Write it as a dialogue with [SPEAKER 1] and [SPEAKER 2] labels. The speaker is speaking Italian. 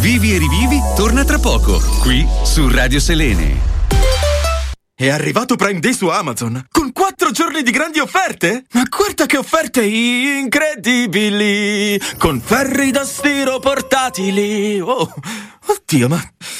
[SPEAKER 1] Vivi e rivivi torna tra poco, qui su Radio Selene.
[SPEAKER 2] È arrivato Prime Day su Amazon, con 4 giorni di grandi offerte? Ma guarda che offerte incredibili! Con ferri da stiro portatili! Oh, oddio, ma